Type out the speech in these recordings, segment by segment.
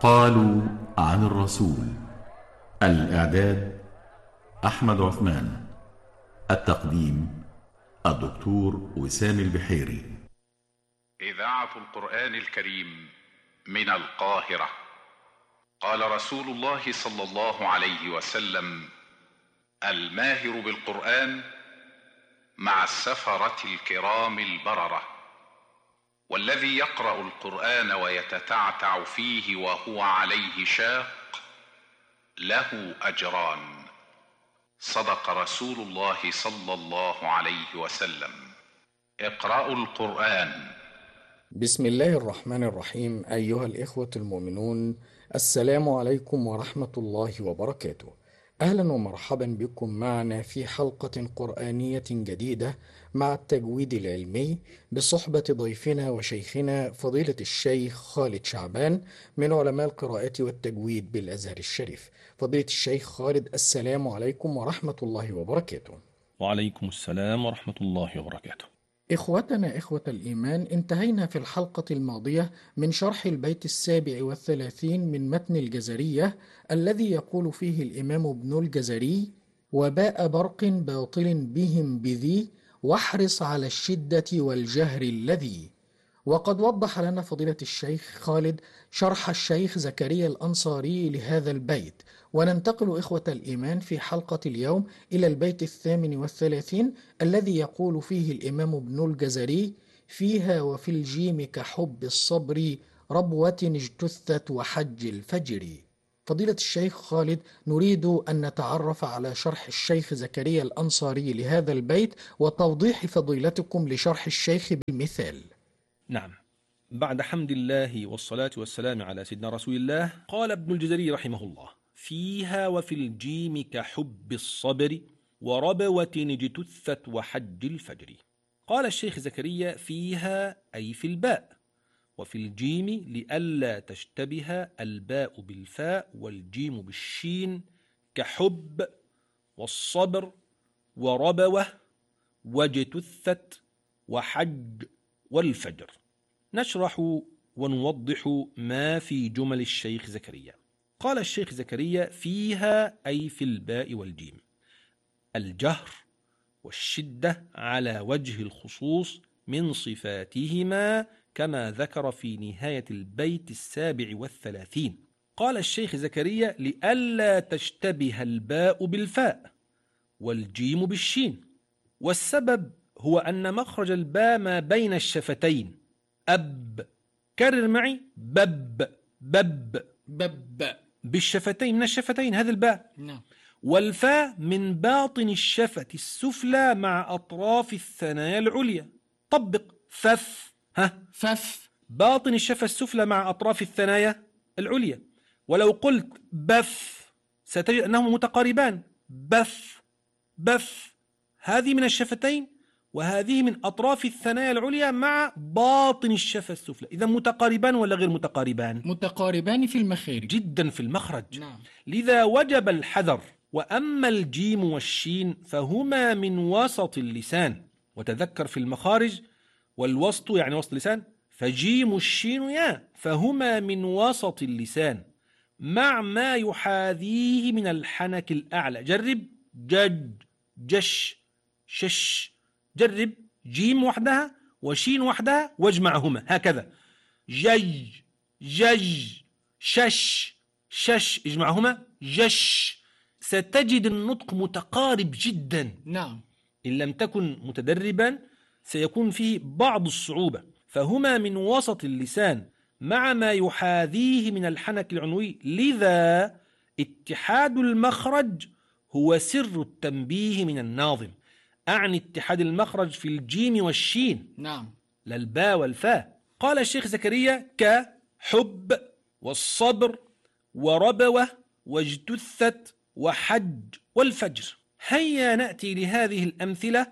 قالوا عن الرسول. الإعداد أحمد عثمان. التقديم الدكتور وسام البحيري. إذاعة القرآن الكريم من القاهرة. قال رسول الله صلى الله عليه وسلم: الماهر بالقرآن مع السفرة الكرام البررة، والذي يقرأ القرآن ويتتعتع فيه وهو عليه شاق له أجران. صدق رسول الله صلى الله عليه وسلم. اقرأوا القرآن. بسم الله الرحمن الرحيم. أيها الإخوة المؤمنون، السلام عليكم ورحمة الله وبركاته. أهلا ومرحبا بكم معنا في حلقة قرآنية جديدة مع التجويد العلمي بصحبة ضيفنا وشيخنا فضيلة الشيخ خالد شعبان من علماء القراءة والتجويد بالأزهر الشريف. فضيلة الشيخ خالد، السلام عليكم ورحمة الله وبركاته. وعليكم السلام ورحمة الله وبركاته. إخوتنا إخوة الإيمان، انتهينا في الحلقة الماضية من شرح البيت 37 من متن الجزرية الذي يقول فيه الإمام ابن الجزري: وباء برق باطل بهم بذي واحرص على الشدة والجهر الذي. وقد وضح لنا فضيلة الشيخ خالد شرح الشيخ زكريا الأنصاري لهذا البيت، وننتقل إخوة الإيمان في حلقة اليوم إلى البيت 38 الذي يقول فيه الإمام ابن الجزري: فيها وفي الجيم كحب الصبر ربوة اجتثت وحج الفجر. فضيلة الشيخ خالد، نريد أن نتعرف على شرح الشيخ زكريا الأنصاري لهذا البيت وتوضيح فضيلتكم لشرح الشيخ بالمثال. نعم، بعد حمد الله والصلاة والسلام على سيدنا رسول الله، قال ابن الجزري رحمه الله: فيها وفي الجيم كحب الصبر وربوة اجتثت وحج الفجر. قال الشيخ زكريا: فيها أي في الباء، وفي الجيم لئلا تشتبه الباء بالفاء والجيم بالشين، كحب والصبر وربوة واجتثت وحج والفجر. نشرح ونوضح ما في جمل الشيخ زكريا. قال الشيخ زكريا: فيها أي في الباء والجيم الجهر والشدة على وجه الخصوص من صفاتهما كما ذكر في نهاية البيت 37. قال الشيخ زكريا: لئلا تشتبه الباء بالفاء والجيم بالشين، والسبب هو أن مخرج الباء ما بين الشفتين. أب، كرر معي: بب بب بب بالشفتين، من الشفتين، هذا الباء. نعم. والفاء من باطن الشفة السفلى مع أطراف الثنايا العليا. طبق: فف، فف، باطن الشفة السفلى مع أطراف الثنايا العليا. ولو قلت بف ستجد أنهما متقاربان. بف بف، هذه من الشفتين وهذه من أطراف الثنايا العليا مع باطن الشفة السفلى. إذا متقاربان ولا غير متقاربان؟ متقاربان في المخارج، جدا في المخرج. نعم. لذا وجب الحذر. وأما الجيم والشين فهما من وسط اللسان، وتذكر في المخارج والوسط يعني وسط اللسان، فجيم الشين يا، فهما من وسط اللسان مع ما يحاذيه من الحنك الأعلى. جرب: جج جش شش. جرب جيم وحدها وشين وحدها واجمعهما هكذا: جج جج شش شش، اجمعهما جش. ستجد النطق متقارب جدا. نعم. إن لم تكن متدربا سيكون فيه بعض الصعوبة. فهما من وسط اللسان مع ما يحاذيه من الحنك العنوي، لذا اتحاد المخرج هو سر التنبيه من الناظم. أعني اتحاد المخرج في الجيم والشين، نعم، لا الباء والفاء. قال الشيخ زكريا: كحب والصبر وربوة واجتثت وحج والفجر. هيا نأتي لهذه الأمثلة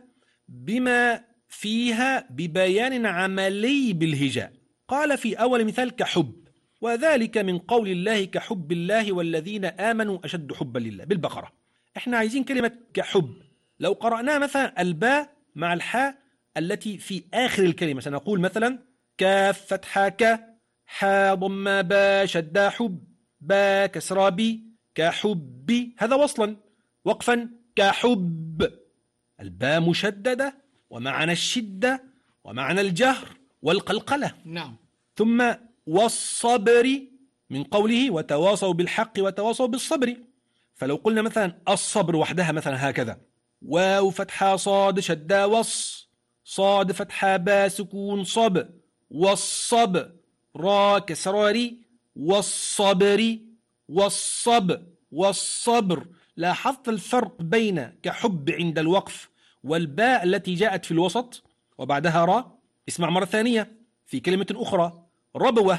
بما فيها ببيان عملي بالهجاء. قال في أول مثال: كحب، وذلك من قول الله: كحب الله والذين آمنوا أشد حبا لله، بالبقرة. احنا عايزين كلمة كحب لو قرأناها مثلا الباء مع الحاء التي في آخر الكلمة، سنقول مثلا: كاف فتحة ك، حا ضم با شدا حب با كسرى بي كحب، هذا وصلا. وقفا كحب، الباء مشددة ومعنى الشدة ومعنى الجهر والقلقلة. نعم. ثم والصبر من قوله وتواصوا بالحق وتواصوا بالصبر. فلو قلنا مثلا الصبر وحدها مثلا هكذا: واو فتحة صاد شدة وص، صاد فتحة با سكون صب، والصب، را كسراري، والصبر، والصب، والصبر. لاحظت الفرق بين كحب عند الوقف والباء التي جاءت في الوسط وبعدها را. اسمع مرة ثانية في كلمة أخرى: ربوة،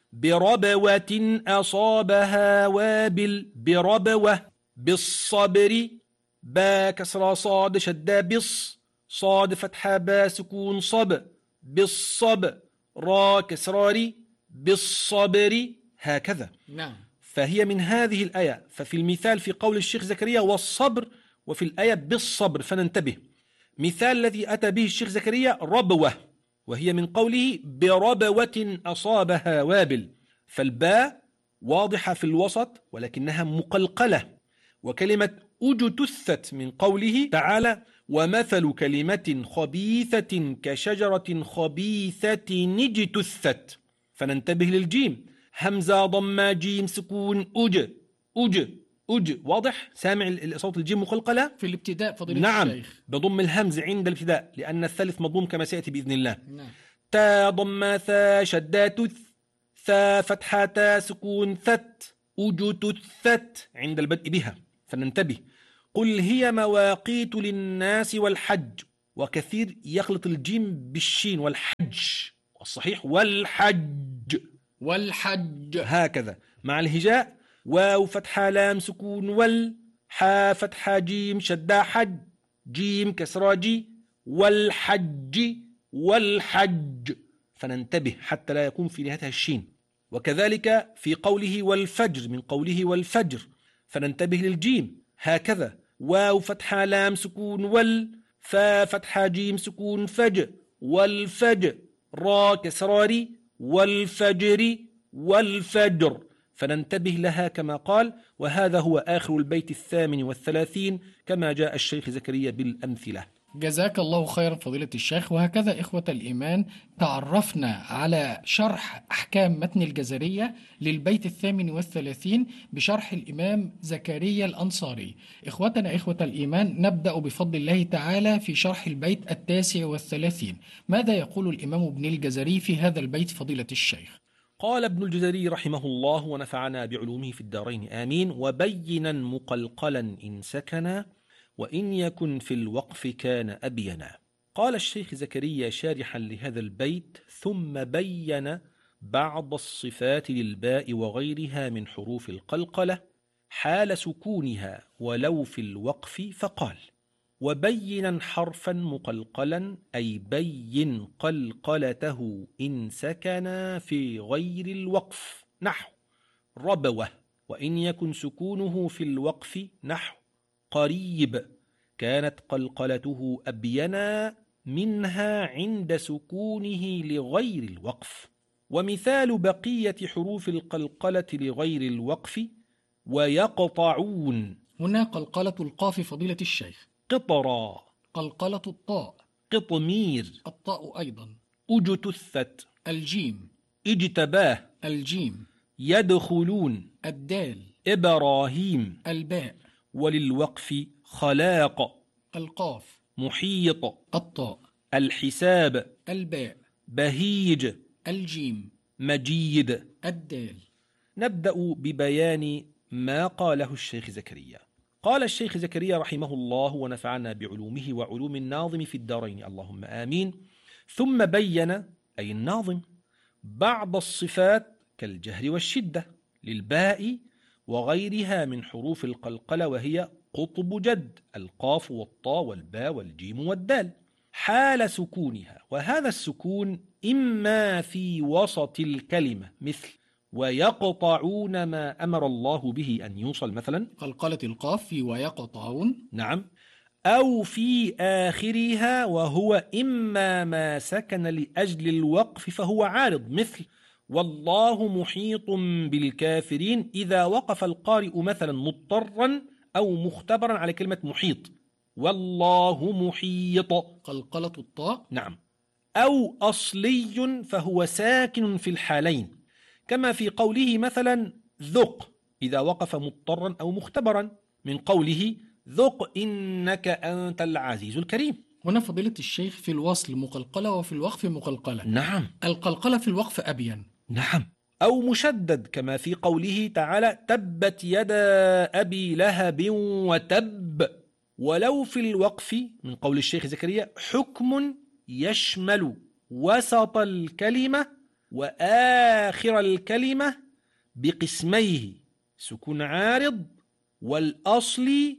بربوة أصابها وابل، بربوة. بالصبر، با كسرى صاد شدة بص، صاد فتحة با سكون صب، بالصب، را كسراري، بالصبر، هكذا. نعم. فهي من هذه الآية. ففي المثال في قول الشيخ زكريا والصبر، وفي الآية بالصبر، فننتبه. مثال الذي أتى به الشيخ زكريا ربوة، وهي من قوله بربوة أصابها وابل، فالباء واضحة في الوسط ولكنها مقلقلة. وكلمة أجتثت من قوله تعالى ومثل كلمة خبيثة كشجرة خبيثة اجتثت، فننتبه للجيم، همزة ضمة جيم سكون أج، أج، أج، واضح؟ سامع صوت الجيم مقلقلة في الابتداء فضيلة نعم. الشيخ. بضم الهمز عند الابتداء لأن الثالث مضموم كما سيأتي بإذن الله. نعم. تا ضم ثا شدة تث، ثا فتحة تا سكون ثت، أجتثت عند البدء بها، فننتبه. قل هي مواقيت للناس والحج، وكثير يخلط الجيم بالشين والحج، والصحيح والحج، والحج، هكذا مع الهجاء. واو فتحة لام سكون وال، حا فتحة جيم شدة حج، جيم كسرى جي، والحج، والحج، فننتبه حتى لا يكون في نهايتها الشين. وكذلك في قوله والفجر من قوله والفجر، فننتبه للجيم هكذا: واو فتحة لام سكون وال، فا فتحة جيم سكون فج، والفجر، را كسراري، والفجر، والفجر، فننتبه لها كما قال. وهذا هو آخر البيت 38 كما جاء الشيخ زكريا بالأمثلة. جزاك الله خيرا فضيلة الشيخ. وهكذا إخوة الإيمان تعرفنا على شرح أحكام متن الجزرية للبيت 38 بشرح الإمام زكريا الأنصاري. إخوتنا إخوة الإيمان، نبدأ بفضل الله تعالى في شرح البيت 39. ماذا يقول الإمام ابن الجزري في هذا البيت فضيلة الشيخ؟ قال ابن الجزري رحمه الله ونفعنا بعلومه في الدارين آمين: وبينا مقلقلا إن سكنا، وإن يكن في الوقف كان أبينا. قال الشيخ زكريا شارحا لهذا البيت: ثم بين بعض الصفات للباء وغيرها من حروف القلقلة حال سكونها ولو في الوقف، فقال: وبينا حرفا مقلقلا، أي بين قلقلته إن سكن في غير الوقف، نحو ربوة، وإن يكن سكونه في الوقف، نحو قريب، كانت قلقلته أبينا منها عند سكونه لغير الوقف. ومثال بقية حروف القلقلة لغير الوقف: ويقطعون، هنا قلقلة القاف فضيلة الشيخ، قطرا، قلقلة الطاء، قطمير، الطاء أيضا، أجتثت، الجيم، اجتباه، الجيم، يدخلون، الدال، إبراهيم. الباء، وللوقف خلاق، القاف، محيط، الطاء، الحساب، الباء، بهيج، الجيم، مجيد. الدال. نبدأ ببيان ما قاله الشيخ زكريا. قال الشيخ زكريا رحمه الله ونفعنا بعلومه وعلوم الناظم في الدارين اللهم آمين: ثم بين، أي الناظم، بعض الصفات كالجهر والشدة للباء وغيرها من حروف القلقلة، وهي قطب جد، القاف والطاء والباء والجيم والدال، حال سكونها. وهذا السكون إما في وسط الكلمة مثل ويقطعون ما أمر الله به أن يوصل مثلا، قلقلة القاف في ويقطعون، نعم، أو في آخرها، وهو إما ما سكن لأجل الوقف فهو عارض مثل والله محيط بالكافرين إذا وقف القارئ مثلا مضطرا أو مختبرا على كلمة محيط، والله محيط قلقلة الطاء. نعم، أو أصلي فهو ساكن في الحالين، كما في قوله مثلا ذق إذا وقف مضطرا أو مختبرا، من قوله ذق إنك أنت العزيز الكريم. هنا فضيلة الشيخ في الوصل مقلقلة وفي الوقف مقلقلة. نعم القلقلة في الوقف أبين. نعم، أو مشدد كما في قوله تعالى تبت يدا أبي لهب وتب، ولو في الوقف من قول الشيخ زكريا حكم يشمل وسط الكلمة وآخر الكلمة بقسميه سكون عارض والأصل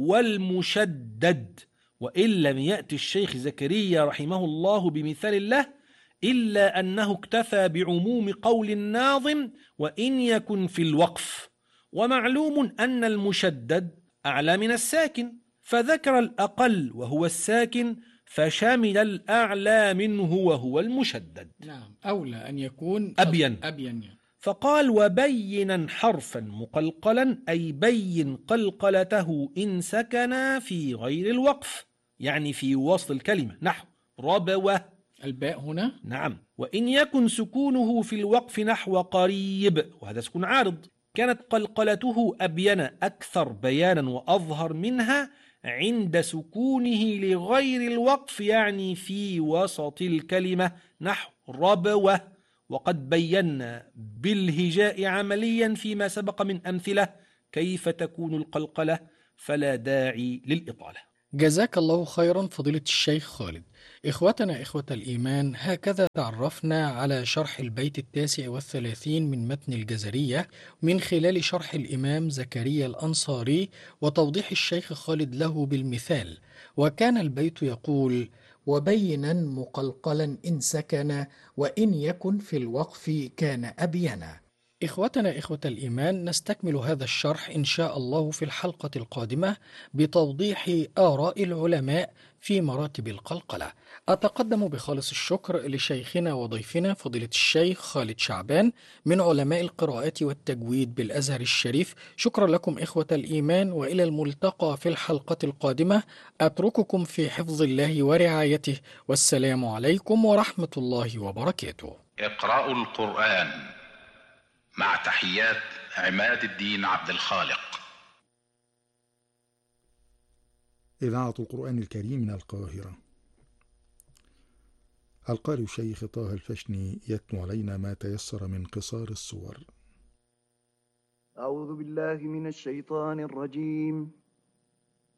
والمشدد، وإن لم يأتي الشيخ زكريا رحمه الله بمثال له إلا أنه اكتفى بعموم قول الناظم وإن يكن في الوقف، ومعلوم أن المشدد أعلى من الساكن، فذكر الأقل وهو الساكن فشمل الأعلى منه وهو المشدد. نعم، أولى أن يكون أبين. فقال وبينا حرفا مقلقلا أي بين قلقلته إن سكن في غير الوقف، يعني في وسط الكلمة، نحو ربوة الباء هنا. نعم، وإن يكن سكونه في الوقف نحو قريب وهذا سكون عارض كانت قلقلته أبين أكثر بيانا وأظهر منها عند سكونه لغير الوقف، يعني في وسط الكلمة نحو ربوة. وقد بينا بالهجاء عمليا فيما سبق من أمثلة كيف تكون القلقلة، فلا داعي للإطالة. جزاك الله خيرا فضيلة الشيخ خالد. إخوتنا إخوة الإيمان، هكذا تعرفنا على شرح البيت 39 من متن الجزرية من خلال شرح الإمام زكريا الأنصاري وتوضيح الشيخ خالد له بالمثال. وكان البيت يقول وبينا مقلقلا إن سكن وإن يكن في الوقف كان أبينا. إخوتنا إخوة الإيمان، نستكمل هذا الشرح إن شاء الله في الحلقة القادمة بتوضيح آراء العلماء في مراتب القلقلة. أتقدم بخالص الشكر لشيخنا وضيفنا فضيلة الشيخ خالد شعبان من علماء القراءات والتجويد بالأزهر الشريف. شكرا لكم إخوة الإيمان، وإلى الملتقى في الحلقة القادمة. أترككم في حفظ الله ورعايته، والسلام عليكم ورحمة الله وبركاته. اقرأوا القرآن مع تحيات عماد الدين عبد الخالق. إذاعة القرآن الكريم من القاهرة. القارئ الشيخ طه الفشني يتلو علينا ما تيسر من قصار السور. أعوذ بالله من الشيطان الرجيم.